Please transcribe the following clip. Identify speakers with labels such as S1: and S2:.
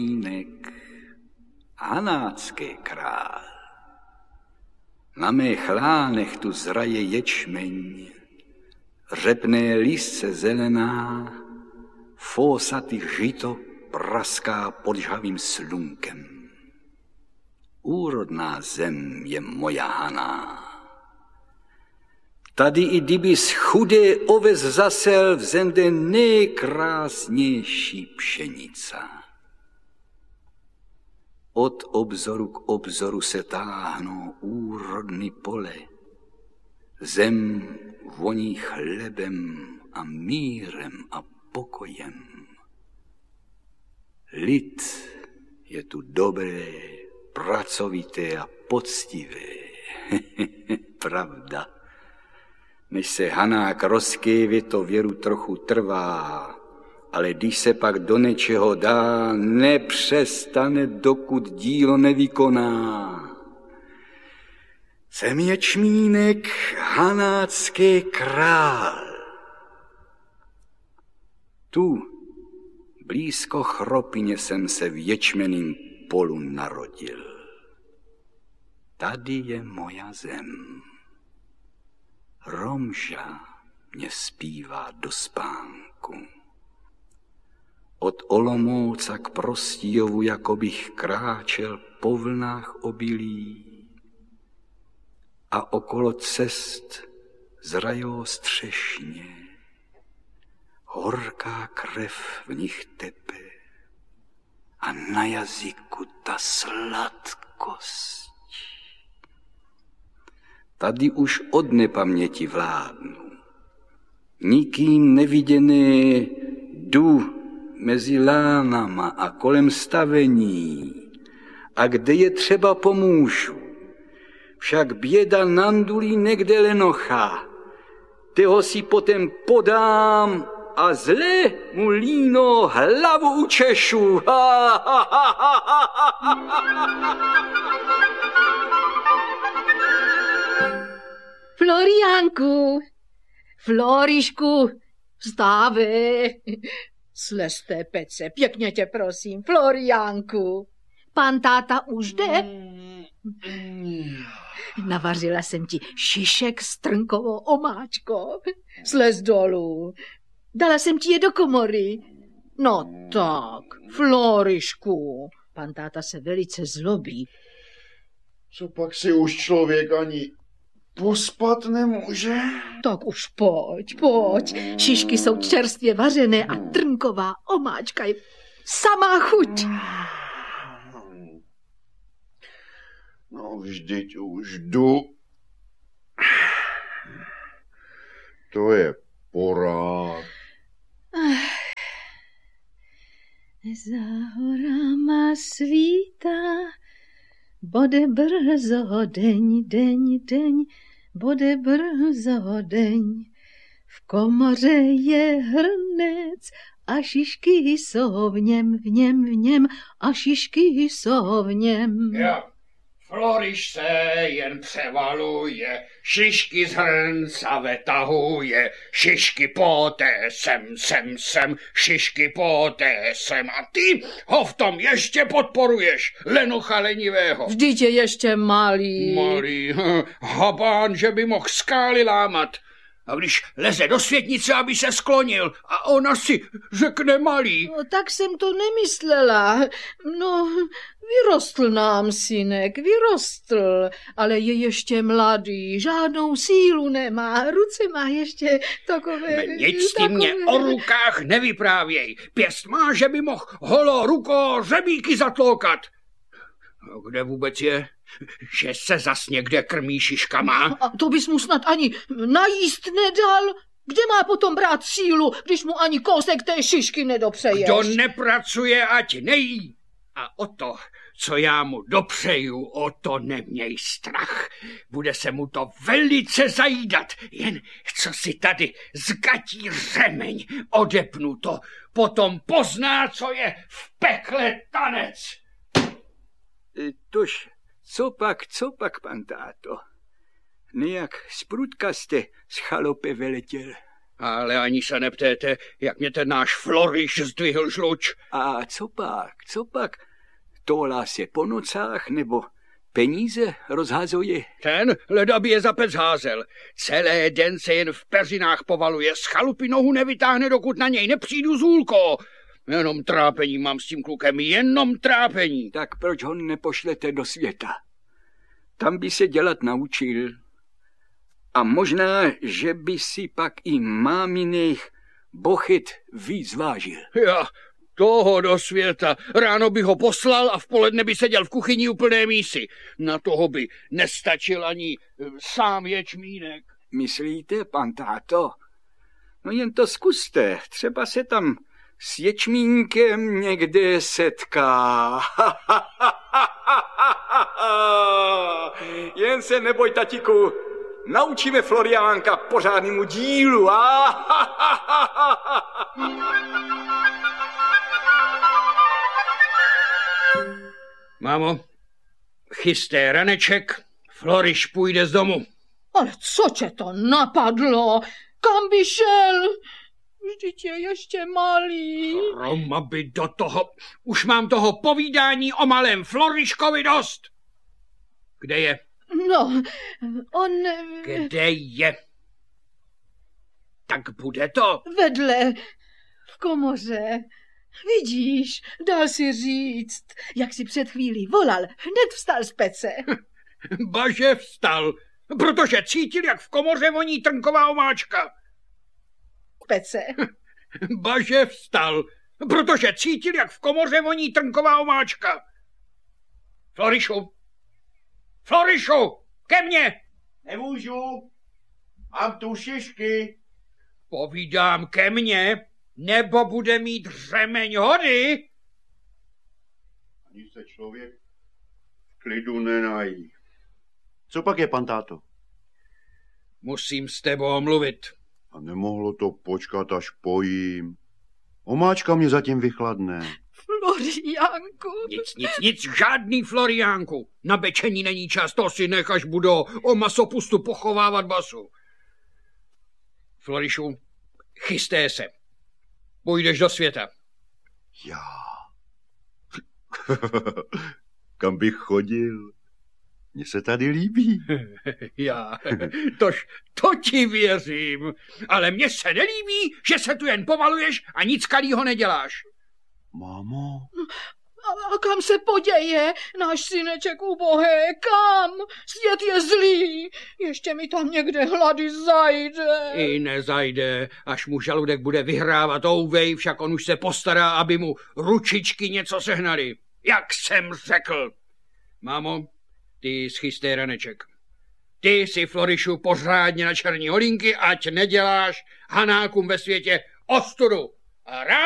S1: Hanácký král. Na mých lánech tu zraje ječmeň, řepné lístce zelená, fósaty žito praská pod žhavým slunkem. Úrodná zem je moja Haná. Tady i kdybys chudé oves zasel, vzende nejkrásnější pšenica. Od obzoru k obzoru se táhnou úrodný pole. Zem voní chlebem a mírem a pokojem. Lid je tu dobré, pracovité a poctivé. Pravda. Než se Hanák rozkývě, to věru trochu trvá, ale když se pak do něčeho dá, nepřestane, dokud dílo nevykoná. Jsem ječmínek, hanácký král. Tu, blízko Chropině, jsem se v ječmeným polu narodil. Tady je moja zem. Romža mě zpívá do spánku. Od Olomouca k Prostíjovu, jako bych kráčel po vlnách obilí. A okolo cest zrajou střešně. Horká krev v nich tepe a na jazyku ta sladkost. Tady už od nepaměti vládnu. Nikým neviděné jdu mezi lánama a kolem stavení. A kde je třeba pomůžu. Však běda nandulí někde lenocha. Toho si potom podám a zle mu líno hlavu učešu.
S2: Floriánku, Florišku, vstávej. Slezte pece, pěkně tě prosím, Floriánku. Pan táta už jde? Navařila jsem ti šišek s trnkovou omáčkou. Slez dolů. Dala jsem ti je do komory. No tak, Florišku. Pan táta se velice zlobí.
S3: Co pak si už člověk ani pospat nemůže?
S2: Tak už pojď. Šišky jsou čerstvě vařené a trnková omáčka je samá chuť.
S3: No vždyť už jdu. To je porák.
S2: Za horama svítá, bude brzo deň, bude brzo deň. V komoře je hrnec a šišky jsou v něm, a šišky jsou v něm.
S4: Jo, Floriš se jen převaluje, šišky z hrnca vetahuje, šišky poté sem, šišky poté sem. A ty ho v tom ještě podporuješ, lenocha lenivého.
S2: Vždyť je ještě malý.
S4: Malý, habán, že by mohl skály lámat. A když leze do světnice, aby se sklonil, a ona si řekne malý.
S2: No, tak jsem to nemyslela. No, vyrostl nám, synek, vyrostl, ale je ještě mladý, žádnou sílu nemá, ruce má ještě takové...
S4: Nic ty mě o rukách nevyprávěj. Pěst má, že by mohl holo ruko řebíky zatloukat. A kde vůbec je? Že se zas někde krmí šiškama?
S2: A to bys mu snad ani najíst nedal? Kde má potom brát sílu, když mu ani kousek té šišky nedopřeješ?
S4: Kdo nepracuje, ať nejí. A o to, co já mu dopřeju, o to neměj strach. Bude se mu to velice zajídat, jen co si tady zgatí řemeň, odepnu to, potom pozná, co je v pekle tanec.
S1: Tož, co pak, pan táto? Nejak zprudka jste z chalupy veletěl.
S4: Ale ani se neptéte, jak mě ten náš Floriš zdvihl žluč.
S1: A co pak? Tohlá se po nocách nebo peníze rozhazuje?
S4: Ten leda by je za pec házel. Celé den se jen v peřinách povaluje. Z chalupy nohu nevytáhne, dokud na něj nepřijdu z hůlko. Jenom trápení mám s tím klukem, jenom trápení.
S1: Tak proč ho nepošlete do světa? Tam by se dělat naučil. A možná, že by si pak i máminých bochet víc vážil.
S4: Já, toho do světa. Ráno by ho poslal a v poledne by seděl v kuchyni u plné mísy. Na toho by nestačil ani sám ječmínek.
S1: Myslíte, pan táto? No jen to zkuste. Třeba se tam s ječmínkem někde setká. Jen se neboj, tatiku. Naučíme Floriánka pořádnému dílu.
S4: Mámo, chystej raneček, Floriš půjde z domu.
S2: Ale co tě to napadlo? Kam by šel? Vždyť je ještě malý.
S4: Roma by do toho... Už mám toho povídání o malém Floriškovi dost. Kde je?
S2: No, on...
S4: Kde je? Tak bude to.
S2: Vedle, v komoře. Vidíš, dal si říct, jak si před chvílí volal, hned vstal z pece.
S4: Baže vstal, protože cítil, jak v komoře voní trnková omáčka.
S2: Pece.
S4: Baže vstal, protože cítil, jak v komoře voní trnková omáčka. Florišu, ke mně!
S3: Nemůžu, mám tu šišky.
S4: Povídám ke mně, nebo bude mít řemeň hody.
S3: Ani se člověk v klidu nenají. Co pak je, pan táto?
S4: Musím s tebou mluvit.
S3: A nemohlo to počkat, až pojím. Omáčka mě zatím vychladne.
S2: Floriánku.
S4: Nic, žádný Floriánku. Na bečení není čas, to si nech, až budou o masopustu pochovávat basu. Florišu, chystej se. Půjdeš do světa.
S3: Já. Kam bych chodil? Mně se tady líbí.
S4: Já, to ti věřím. Ale mně se nelíbí, že se tu jen povaluješ a nic kalýho neděláš.
S3: Mámo?
S2: A kam se poděje náš syneček ubohé? Kam? Svět je zlý. Ještě mi tam někde hlady zajde.
S4: I nezajde, až mu žaludek bude vyhrávat ouvej, však on už se postará, aby mu ručičky něco sehnali. Jak jsem řekl. Mámo, ty schystej raneček. Ty si, Florišu, pořádně na černí holínky, ať neděláš Hanákům ve světě ostudu. A